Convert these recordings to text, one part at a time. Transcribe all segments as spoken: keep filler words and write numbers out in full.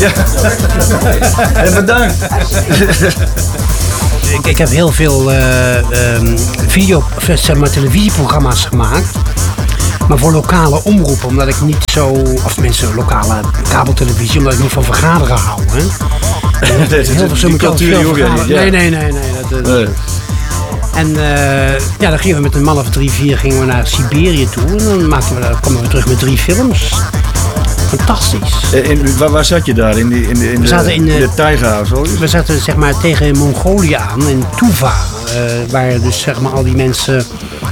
Ja. En bedankt. Ik, ik heb heel veel uh, um, video, zeg maar, televisieprogramma's gemaakt. Maar voor lokale omroepen, omdat ik niet zo... Of mensen, lokale kabeltelevisie, omdat ik niet van vergaderen hou. Hè. Dat is heel veel cultuur ook niet. Nee, nee, nee. nee, dat, uh, nee. En uh, ja, dan gingen we met een man of drie, vier gingen we naar Siberië toe. En dan maakten we, kwamen we terug met drie films. Fantastisch. En waar, waar zat je daar? In, die, in, de, in, de, in, in de taiga of zo? We zaten zeg maar tegen Mongolië aan, in Tuva. Uh, waar dus zeg maar al die mensen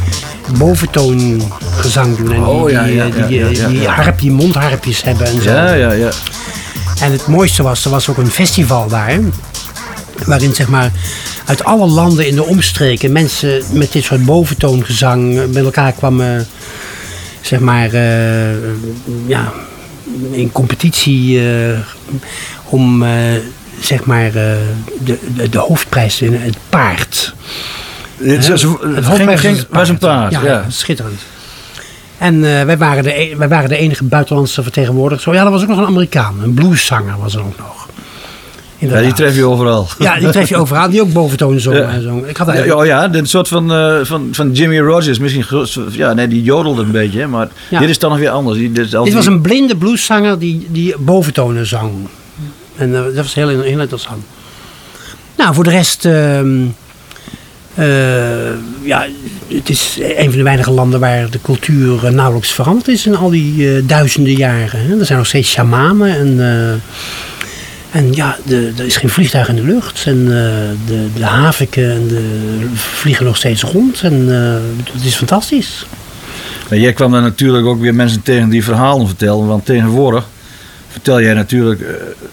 boventoongezang doen. En oh, die, ja, ja, die, ja, die, ja, ja, die, ja. harp, die mondharpjes hebben en zo. Ja, ja, ja. En het mooiste was, er was ook een festival daar. Waarin zeg maar uit alle landen in de omstreken mensen met dit soort boventoongezang met elkaar kwamen, zeg maar, uh, ja, in competitie uh, om, uh, zeg maar, uh, de, de, de hoofdprijs in het paard. Het, het, het hoofdprijs ging, was een paard, ja. ja. Schitterend. En uh, wij, waren de, wij waren de enige buitenlandse vertegenwoordigers. Ja, er was ook nog een Amerikaan, een blueszanger was er ook nog. Inderdaad. Ja, die tref je overal. Ja, die tref je overal. Die ook boventoon zong. Ja. Zo. Ik had eigenlijk... ja, ja, een soort van, uh, van, van Jimmy Rogers. Misschien, ja, nee, die jodelde een beetje. Hè, maar ja. Dit is dan nog weer anders. Dit, is dit was een blinde blueszanger die, die boventonen zang. En uh, dat was heel, heel interessant. Nou, voor de rest... Uh, uh, ja, het is een van de weinige landen waar de cultuur uh, nauwelijks veranderd is in al die uh, duizenden jaren. Hè. Er zijn nog steeds shamanen en... Uh, En ja, de, er is geen vliegtuig in de lucht. En uh, de, de haviken en de, vliegen nog steeds rond. En uh, het is fantastisch. Nou, jij kwam daar natuurlijk ook weer mensen tegen die verhalen vertellen. Want tegenwoordig vertel jij natuurlijk uh,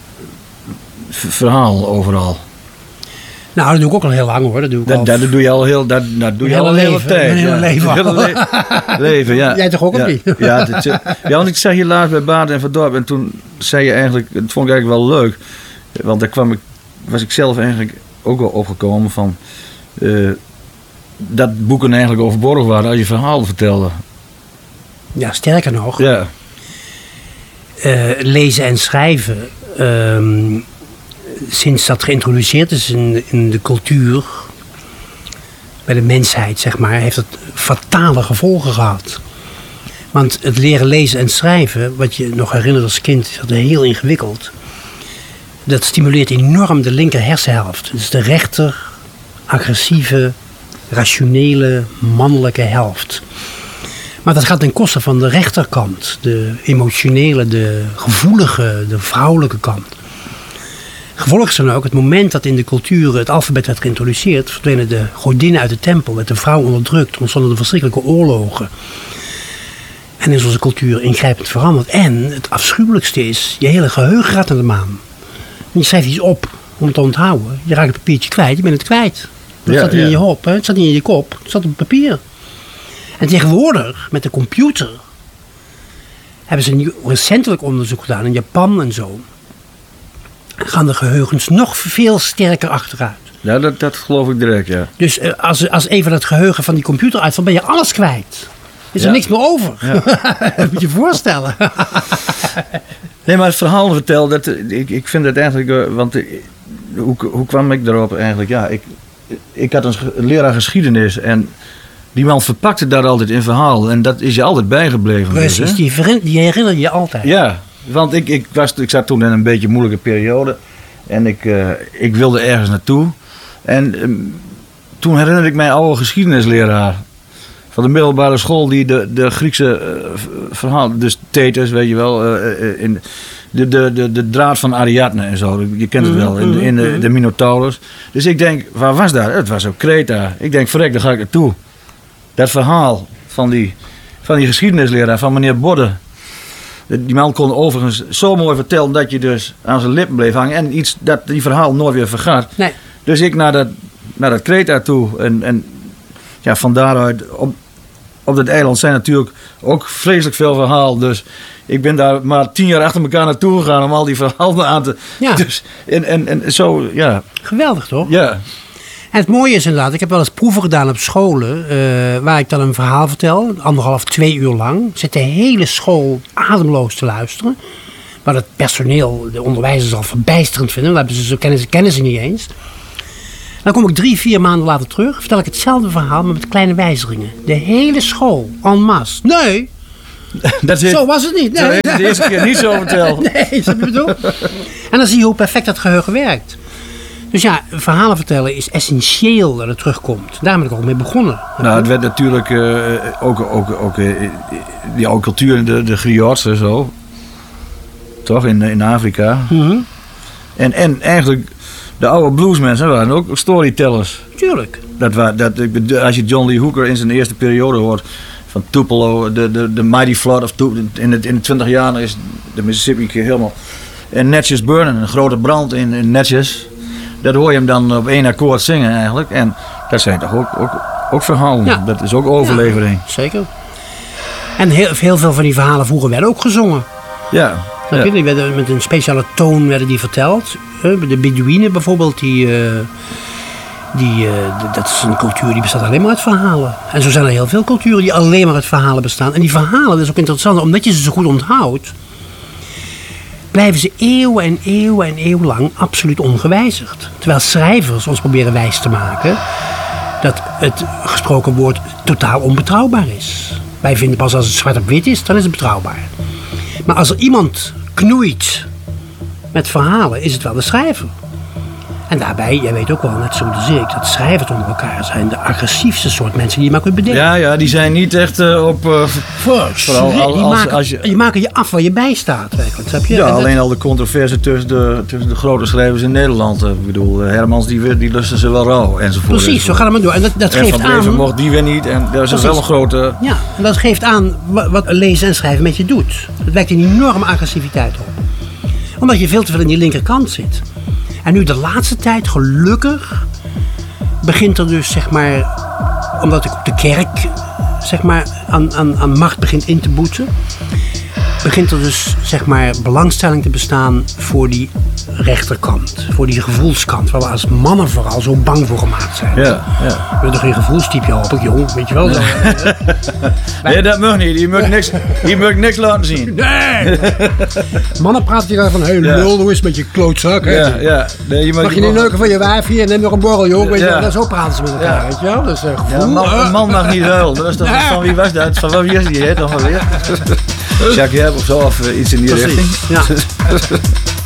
verhalen overal. Nou, dat doe ik ook al heel lang hoor. Dat doe ik dat, al... dat doe je al heel, dat, dat doe je al een hele tijd. Mijn hele ja. leven. Hele le- leven ja. Jij toch ook ja. of niet? Ja, dit, ja, want ik zag je laatst bij Baden en Verdorp. En toen zei je eigenlijk, dat vond ik eigenlijk wel leuk. Want daar kwam ik, was ik zelf eigenlijk ook wel opgekomen van... Uh, dat boeken eigenlijk overbodig waren als je verhalen vertelde. Ja, sterker nog. Ja. Uh, lezen en schrijven... Um, sinds dat geïntroduceerd is in, in de cultuur... bij de mensheid, zeg maar... heeft het fatale gevolgen gehad. Want het leren lezen en schrijven... wat je nog herinnert als kind... is dat heel ingewikkeld... Dat stimuleert enorm de linker hersenhelft. Dus de rechter, agressieve, rationele, mannelijke helft. Maar dat gaat ten koste van de rechterkant. De emotionele, de gevoelige, de vrouwelijke kant. Gevolg is dan ook, het moment dat in de culturen het alfabet werd geïntroduceerd... verdwenen de godinnen uit de tempel, werd de vrouw onderdrukt... ontstonden de verschrikkelijke oorlogen. En is onze cultuur ingrijpend veranderd. En het afschuwelijkste is, je hele geheugen gaat naar de maan. Je schrijft iets op om het te onthouden. Je raakt het papiertje kwijt, je bent het kwijt. Het ja, staat niet ja. in je hop, hè? Het staat niet in je kop, het staat op papier. En tegenwoordig, met de computer... hebben ze een recentelijk onderzoek gedaan in Japan en zo. Gaan de geheugens nog veel sterker achteruit. Ja, dat, dat geloof ik direct, ja. Dus uh, als, als even het geheugen van die computer uitvalt, ben je alles kwijt. Is er ja. niks meer over. Ja. Dat moet je je voorstellen. Nee, maar het verhaal vertel, dat, ik, ik vind het eigenlijk... Uh, want uh, hoe, hoe kwam ik daarop eigenlijk? Ja, ik, ik had een, een leraar geschiedenis en die man verpakte daar altijd in verhaal. En dat is je altijd bijgebleven. Precies, dus, die, ver, die herinner je altijd. Ja, want ik, ik, was, ik zat toen in een beetje moeilijke periode. En ik, uh, ik wilde ergens naartoe. En uh, toen herinnerde ik mijn oude geschiedenisleraar... van de middelbare school die de, de Griekse uh, verhaal, dus Thetis, weet je wel, uh, in de, de, de, de draad van Ariadne en zo, je kent het wel, in, in de, de Minotaurus. Dus ik denk, waar was dat? Het was op Kreta. Ik denk, verrek, daar ga ik naartoe. Dat verhaal van die, van die geschiedenisleraar, van meneer Bodde. Die man kon overigens zo mooi vertellen dat je dus aan zijn lippen bleef hangen en iets dat die verhaal nooit weer vergat. Nee. Dus ik naar dat, naar dat Kreta toe en, en ja, van daaruit... Op, Op dat eiland zijn natuurlijk ook vreselijk veel verhaal. Dus ik ben daar maar tien jaar achter elkaar naartoe gegaan om al die verhalen aan te... Ja. Dus, en, en, en zo, ja. Geweldig, toch? Ja. En het mooie is inderdaad, ik heb wel eens proeven gedaan op scholen... Uh, waar ik dan een verhaal vertel, anderhalf, twee uur lang. Zit de hele school ademloos te luisteren. Wat het personeel, de onderwijzers al verbijsterend vinden. Dat hebben ze, zo kennen, ze kennen ze niet eens. Dan kom ik drie, vier maanden later terug. Vertel ik hetzelfde verhaal, maar met kleine wijzigingen. De hele school, en masse. Nee, Dat is, zo was het niet. Nee. Zo heeft het de eerste keer niet zo verteld. Nee, snap je wat ik bedoel? En dan zie je hoe perfect dat geheugen werkt. Dus ja, verhalen vertellen is essentieel dat het terugkomt. Daar ben ik ook mee begonnen. Nou, het werd natuurlijk uh, ook, ook, ook uh, die oude cultuur, de, de griots en zo. Toch, in, in Afrika. Mm-hmm. En, en eigenlijk, de oude bluesmensen waren ook storytellers. Tuurlijk. Dat wa, dat, als je John Lee Hooker in zijn eerste periode hoort, van Tupelo, de, de, de Mighty Flood of Tupelo, in de, in de twintig jaar is de Mississippi helemaal. En Natchez Burning, een grote brand in, in Natchez. Dat hoor je hem dan op één akkoord zingen eigenlijk. En dat zijn toch ook, ook, ook verhalen. Ja. Dat is ook overlevering. Ja, zeker. En heel, heel veel van die verhalen vroeger werden ook gezongen. Ja. Ja. Die werden met een speciale toon werden die verteld. De Bedouinen bijvoorbeeld, die, uh, die, uh, dat is een cultuur die bestaat alleen maar uit verhalen. En zo zijn er heel veel culturen die alleen maar uit verhalen bestaan. En die verhalen, dat is ook interessant, omdat je ze zo goed onthoudt, blijven ze eeuwen en eeuwen en eeuwenlang absoluut ongewijzigd. Terwijl schrijvers ons proberen wijs te maken dat het gesproken woord totaal onbetrouwbaar is. Wij vinden pas als het zwart op wit is, dan is het betrouwbaar. Maar als er iemand knoeit met verhalen, is het wel de schrijver. En daarbij, jij weet ook wel, net zo als ik, dat schrijvers onder elkaar zijn de agressiefste soort mensen die je maar kunt bedenken. Ja, ja, die zijn niet echt uh, op... Uh, vooral nee, als, die als, maken, als je, je maken je af waar je bij staat, eigenlijk. Snap je? Ja, en alleen dat, al de controverse tussen de, tussen de grote schrijvers in Nederland. Ik bedoel, Hermans, die, die lusten ze wel rauw, enzovoort. Precies, enzovoort. zo gaat het maar door. En dat, dat en geeft Van Dreven aan... mocht die weer niet. En dat is Precies. wel een grote... Ja, en dat geeft aan wat, wat lezen en schrijven met je doet. Het wekt een enorme agressiviteit op. Omdat je veel te veel in die linkerkant zit. En nu de laatste tijd, gelukkig, begint er dus, zeg maar, omdat ik op de kerk, zeg maar, aan, aan, aan macht begint in te boeten, begint er dus, zeg maar, belangstelling te bestaan voor die rechterkant, voor die gevoelskant, waar we als mannen vooral zo bang voor gemaakt zijn. Ja, ja. Je bent toch geen gevoelstype, hoop ik, jong, weet je wel? Zo, Nee, dat mag niet. Je mag niks, je mag niks laten zien. nee! Mannen praten hier van, hé, hey, lul, hoe is het met je klootzak? Hè? Ja, ja. Nee, je mag, Mag je niet neuken van je wijf hier en neem nog een borrel, joh. Weet je, Ja. wel? Zo praten ze met elkaar, Ja. weet je wel? Dus, uh, Ja, gevoel, een, man, uh, een man mag niet huilen. Dat is toch, Nee. van wie was dat? Van wie is die? Hè? Toch wel weer? Jacques Jeb of zo, of uh, iets in die Precies, richting. ja.